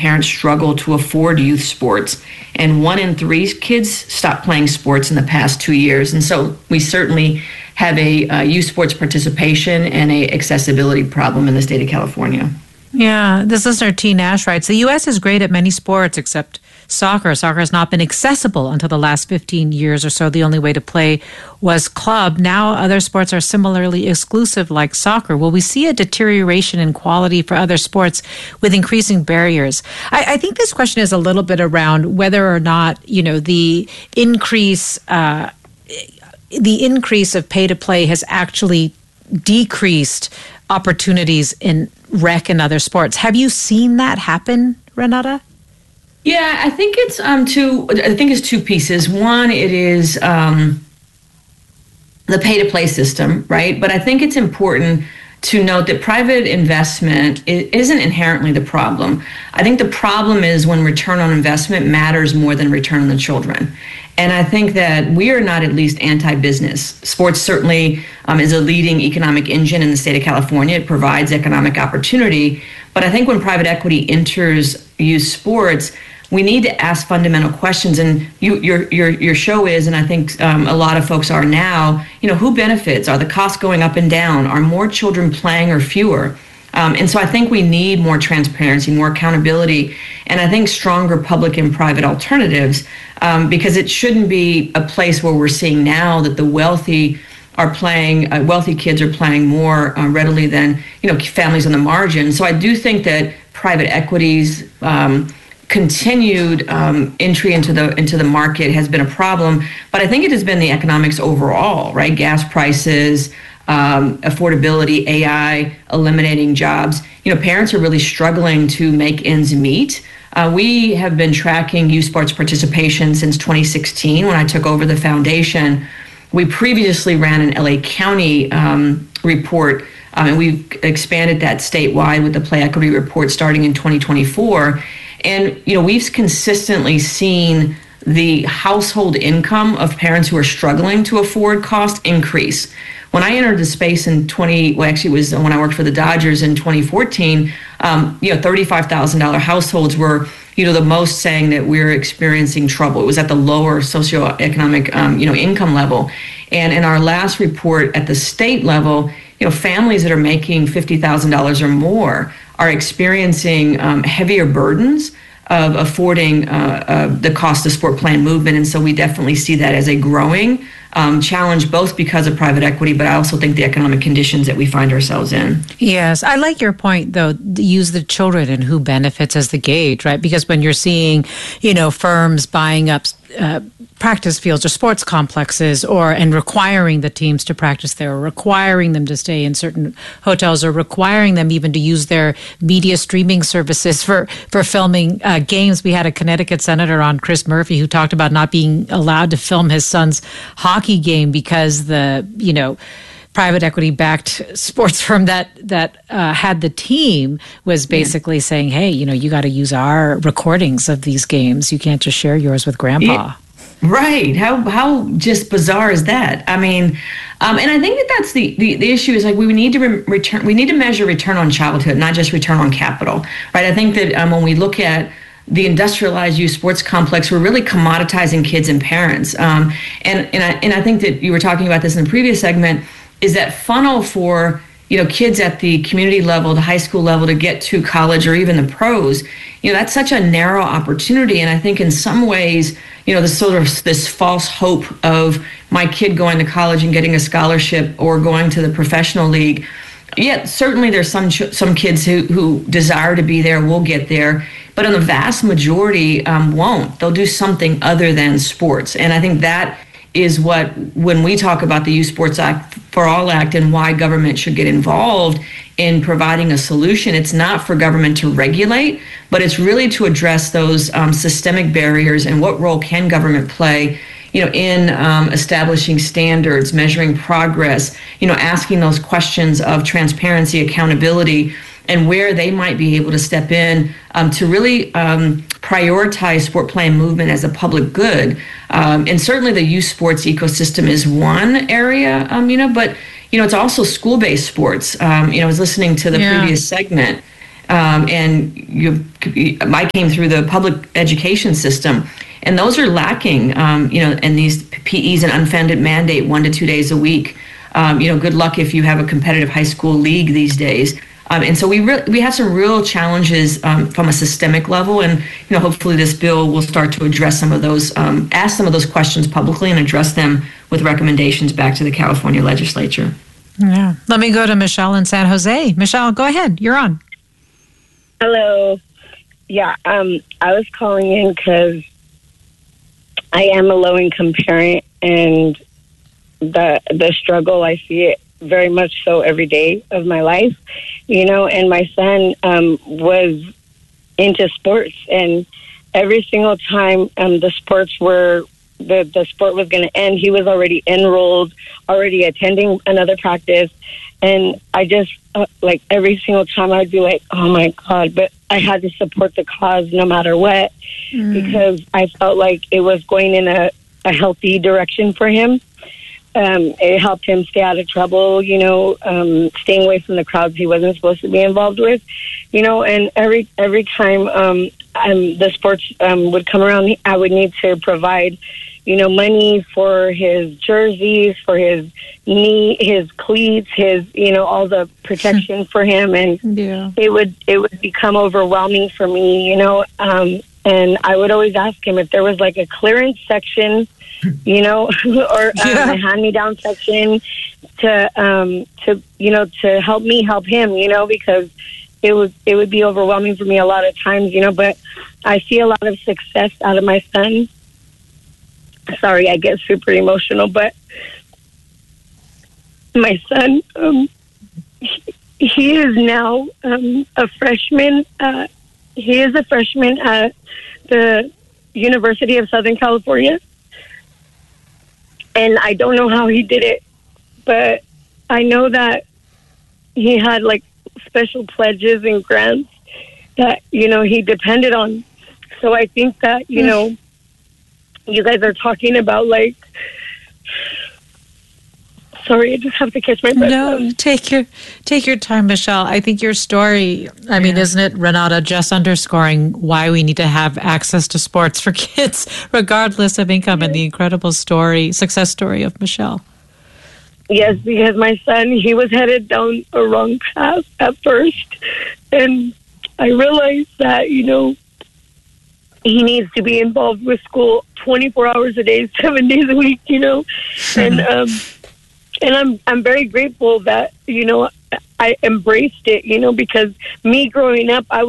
parents struggle to afford youth sports. And 1 in 3 kids stopped playing sports in the past 2 years. And so we certainly have a youth sports participation and a accessibility problem in the state of California. Yeah, this listener T. Nash writes, the U.S. is great at many sports except soccer. Soccer has not been accessible until the last 15 years or so. The only way to play was club. Now other sports are similarly exclusive like soccer. Will we see a deterioration in quality for other sports with increasing barriers? I think this question is a little bit around whether or not, the increase of pay to play has actually decreased opportunities in rec and other sports. Have you seen that happen, Renata? Yeah, I think it's two pieces. One, it is the pay to play system, right? But I think it's important to note that private investment isn't inherently the problem. I think the problem is when return on investment matters more than return on the children. And I think that we are not at least anti-business. Sports certainly is a leading economic engine in the state of California. It provides economic opportunity. But I think when private equity enters youth sports, we need to ask fundamental questions. And your show is, and I think a lot of folks are now, who benefits? Are the costs going up and down? Are more children playing or fewer? And so I think we need more transparency, more accountability, and I think stronger public and private alternatives, because it shouldn't be a place where we're seeing now that the wealthy kids are playing more readily than, families on the margin. So I do think that private equity's continued entry into the market has been a problem, but I think it has been the economics overall, right? Gas prices, affordability, AI, eliminating jobs. Parents are really struggling to make ends meet. We have been tracking youth sports participation since 2016 when I took over the foundation. We previously ran an LA County report, and we've expanded that statewide with the Play Equity Report starting in 2024. And, we've consistently seen the household income of parents who are struggling to afford cost increase. When I entered the space in it was when I worked for the Dodgers in 2014, $35,000 households were, the most saying that we're experiencing trouble. It was at the lower socioeconomic, income level. And in our last report at the state level, families that are making $50,000 or more are experiencing heavier burdens of affording the cost of sport plan movement. And so we definitely see that as a growing challenge, both because of private equity, but I also think the economic conditions that we find ourselves in. Yes. I like your point, though, use the children and who benefits as the gauge, right? Because when you're seeing, firms buying up practice fields or sports complexes and requiring the teams to practice there, or requiring them to stay in certain hotels, or requiring them even to use their media streaming services for filming games. We had a Connecticut senator on, Chris Murphy, who talked about not being allowed to film his son's hockey game because the, private equity-backed sports firm that had the team was basically saying, hey, you got to use our recordings of these games. You can't just share yours with grandpa. Yeah. Right. How just bizarre is that? I mean, and I think that's the issue is like we need to measure return on childhood, not just return on capital, right? I think that when we look at the industrialized youth sports complex, we're really commoditizing kids and parents. And I think that you were talking about this in the previous segment, is that funnel for kids at the community level, the high school level, to get to college or even the pros. That's such a narrow opportunity, and I think in some ways, this false hope of my kid going to college and getting a scholarship or going to the professional league. Yeah, certainly there's some kids who desire to be there, will get there, but in the vast majority won't. They'll do something other than sports, and I think that is what, when we talk about the Youth Sports Act for All Act and why government should get involved in providing a solution, it's not for government to regulate, but it's really to address those systemic barriers and what role can government play, in establishing standards, measuring progress, asking those questions of transparency, accountability, and where they might be able to step in to really prioritize sport plan movement as a public good. And certainly the youth sports ecosystem is one area, but, it's also school-based sports. I was listening to the previous segment, And I came through the public education system, and those are lacking, and these PEs an unfunded mandate 1 to 2 days a week. Good luck if you have a competitive high school league these days. And so we have some real challenges from a systemic level, and hopefully this bill will start to address some of those, ask some of those questions publicly, and address them with recommendations back to the California legislature. Yeah. Let me go to Michelle in San Jose. Michelle, go ahead. You're on. Hello. Yeah, I was calling in because I am a low-income parent, and the struggle, I see it very much so every day of my life, and my son was into sports, and every single time the sports were the sport was going to end, he was already enrolled, already attending another practice, and I just like every single time I'd be like, oh my God, but I had to support the cause no matter what, because I felt like it was going in a healthy direction for him. It helped him stay out of trouble, staying away from the crowds he wasn't supposed to be involved with, and every time the sports would come around, I would need to provide, money for his jerseys, for his his cleats, his, all the protection for him. And it would become overwhelming for me, and I would always ask him if there was like a clearance section, or a hand-me-down section to help me help him, because it would be overwhelming for me a lot of times, but I see a lot of success out of my son. Sorry, I get super emotional, but my son, he is now a freshman. He is a freshman at the University of Southern California. And I don't know how he did it, but I know that he had like special pledges and grants that, he depended on. So I think that, you guys are talking about like, sorry, I just have to catch my breath. No, take your time, Michelle. I think your story, isn't it, Renata, just underscoring why we need to have access to sports for kids, regardless of income, and the incredible success story of Michelle. Yes, because my son, he was headed down a wrong path at first. And I realized that, he needs to be involved with school 24 hours a day, 7 days a week, And I'm very grateful that, I embraced it, because me growing up, I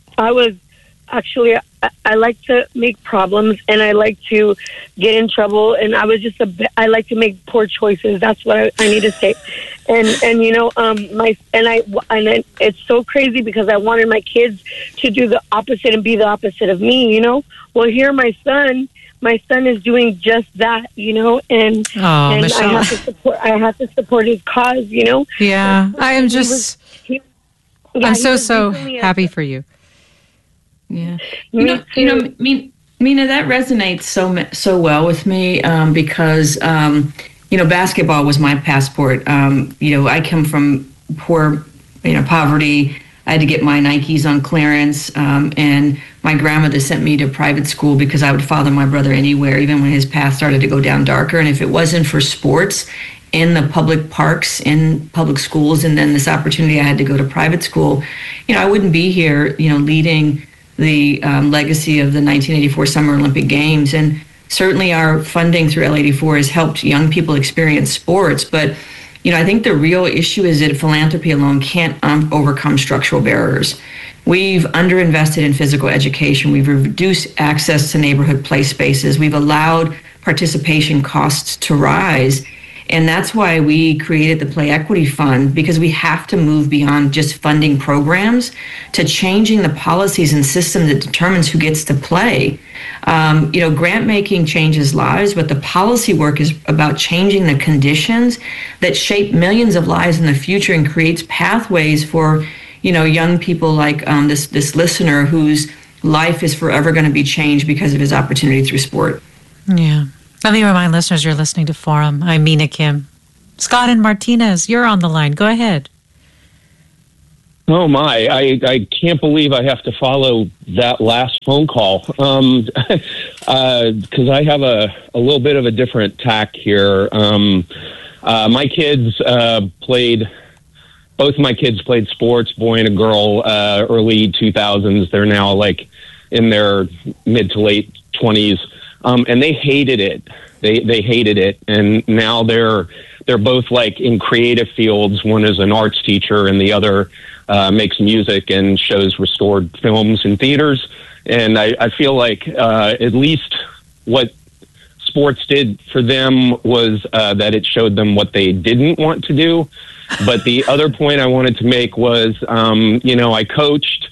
like to make problems, and I like to get in trouble, and I was I like to make poor choices. That's what I need to say. And it's so crazy because I wanted my kids to do the opposite and be the opposite of me, Well, here my son is doing just that, and Michelle. I have to support his cause, Yeah, I'm so happy for you. Yeah, Mina, that resonates so well with me because basketball was my passport. I come from poor, poverty. I had to get my Nikes on clearance, and my grandmother sent me to private school because I would follow my brother anywhere, even when his path started to go down darker. And if it wasn't for sports in the public parks, in public schools, and then this opportunity I had to go to private school, I wouldn't be here, leading the legacy of the 1984 Summer Olympic Games. And certainly our funding through L84 has helped young people experience sports. But, I think the real issue is that philanthropy alone can't overcome structural barriers. We've underinvested in physical education. We've reduced access to neighborhood play spaces. We've allowed participation costs to rise. And that's why we created the Play Equity Fund, because we have to move beyond just funding programs to changing the policies and system that determines who gets to play. Grant making changes lives, but the policy work is about changing the conditions that shape millions of lives in the future and creates pathways for, young people like this listener whose life is forever going to be changed because of his opportunity through sport. Yeah. Let me remind listeners you're listening to Forum. I'm Mina Kim. Scott and Martinez, you're on the line. Go ahead. Oh my! I can't believe I have to follow that last phone call because I have a little bit of a different tack here. My kids played. Both my kids played sports, boy and a girl, early 2000s. They're now like in their mid to late 20s, and they hated it. They hated it, and now they're both like in creative fields. One is an arts teacher, and the other makes music and shows restored films in theaters. And I feel like at least what sports did for them was that it showed them what they didn't want to do. But the other point I wanted to make was, I coached.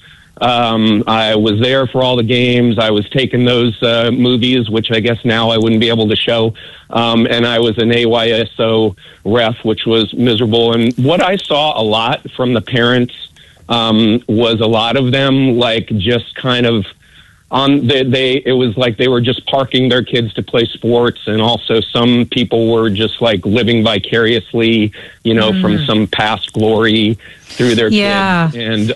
I was there for all the games. I was taking those movies, which I guess now I wouldn't be able to show. And I was an AYSO ref, which was miserable. And what I saw a lot from the parents was a lot of them like just kind of it was like they were just parking their kids to play sports, and also some people were just like living vicariously, from some past glory through their kids.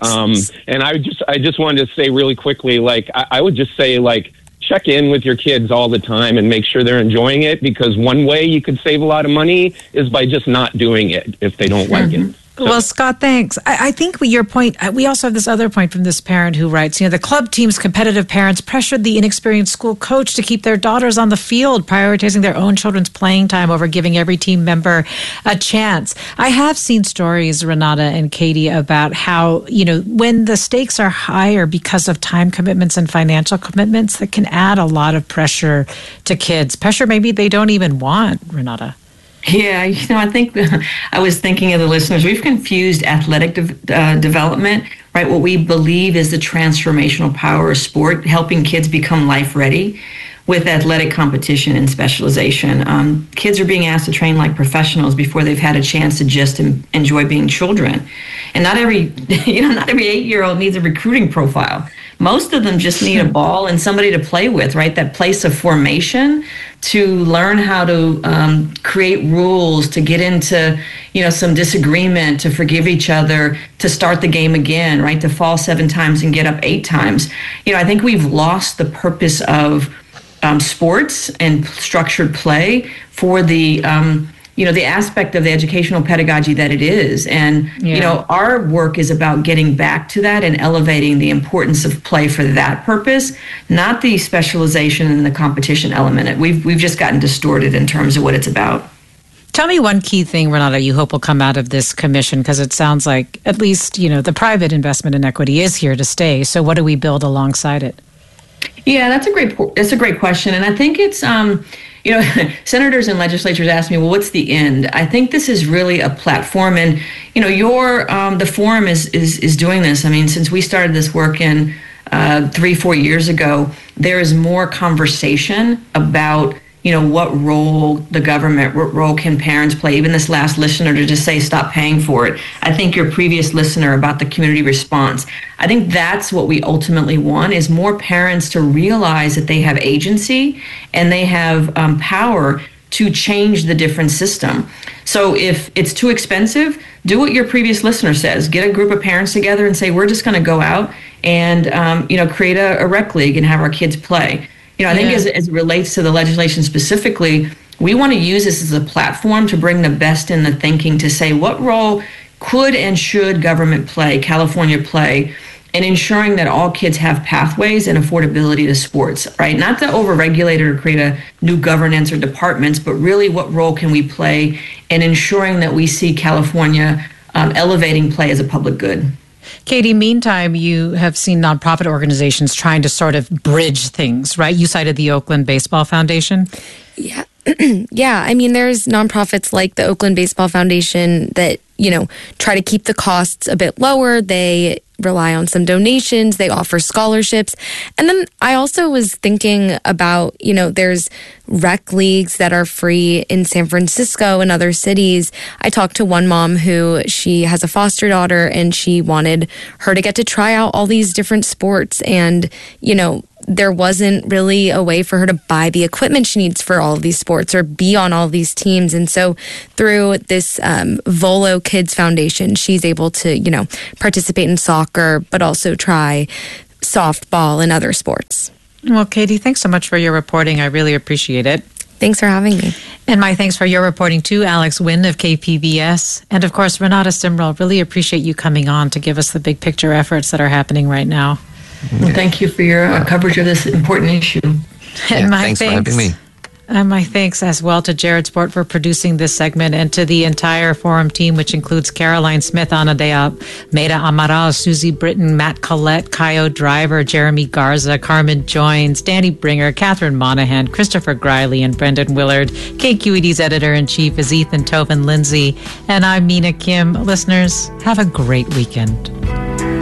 And I just wanted to say really quickly, like I would just say, like, check in with your kids all the time and make sure they're enjoying it, because one way you could save a lot of money is by just not doing it if they don't like it. Well, Scott, thanks. I think your point, we also have this other point from this parent who writes, the club team's competitive parents pressured the inexperienced school coach to keep their daughters on the field, prioritizing their own children's playing time over giving every team member a chance. I have seen stories, Renata and Katie, about how, when the stakes are higher because of time commitments and financial commitments, that can add a lot of pressure to kids. Pressure maybe they don't even want, Renata. Yeah, I think I was thinking of the listeners. We've confused athletic development, right? What we believe is the transformational power of sport, helping kids become life ready, with athletic competition and specialization. Kids are being asked to train like professionals before they've had a chance to just enjoy being children. And not every 8-year-old needs a recruiting profile. Most of them just need a ball and somebody to play with, right? That place of formation to learn how to create rules, to get into, some disagreement, to forgive each other, to start the game again, right? To fall 7 times and get up 8 times. I think we've lost the purpose of sports and structured play for the the aspect of the educational pedagogy that it is. And, our work is about getting back to that and elevating the importance of play for that purpose, not the specialization and the competition element. We've just gotten distorted in terms of what it's about. Tell me one key thing, Renata, you hope will come out of this commission, because it sounds like at least, the private investment in equity is here to stay. So what do we build alongside it? Yeah, that's a great question. And I think it's, senators and legislatures ask me, well, what's the end? I think this is really a platform. And, the forum is doing this. I mean, since we started this work in 3-4 years ago, there is more conversation about, what role the government, what role can parents play? Even this last listener to just say, stop paying for it. I think your previous listener about the community response. I think that's what we ultimately want, is more parents to realize that they have agency and they have power to change the different system. So if it's too expensive, do what your previous listener says. Get a group of parents together and say, we're just going to go out and, create a rec league and have our kids play. I think as it relates to the legislation specifically, we want to use this as a platform to bring the best in the thinking to say, what role could and should government play, California play, in ensuring that all kids have pathways and affordability to sports, right? Not to overregulate it or create a new governance or departments, but really what role can we play in ensuring that we see California elevating play as a public good. Katie, meantime, you have seen nonprofit organizations trying to sort of bridge things, right? You cited the Oakland Baseball Foundation. Yeah. Yeah. I mean, there's nonprofits like the Oakland Baseball Foundation that, try to keep the costs a bit lower. They rely on some donations. They offer scholarships. And then I also was thinking about, there's rec leagues that are free in San Francisco and other cities. I talked to one mom who she has a foster daughter and she wanted her to get to try out all these different sports. And, there wasn't really a way for her to buy the equipment she needs for all of these sports or be on all these teams. And so through this Volo Kids Foundation, she's able to, participate in soccer, but also try softball and other sports. Well, Katie, thanks so much for your reporting. I really appreciate it. Thanks for having me. And my thanks for your reporting too, Alex Wynn of KPBS. And of course, Renata Simrel, really appreciate you coming on to give us the big picture efforts that are happening right now. Well, thank you for your coverage of this important issue. And thanks for having me. And my thanks as well to Jared Sport for producing this segment and to the entire Forum team, which includes Caroline Smith, Ana de Almeida Amaral, Susie Britton, Matt Collette, Kaio Driver, Jeremy Garza, Carmen Joins, Danny Bringer, Catherine Monahan, Christopher Griley, and Brendan Willard. KQED's editor-in-chief is Ethan Tobin Lindsay. And I'm Mina Kim. Listeners, have a great weekend.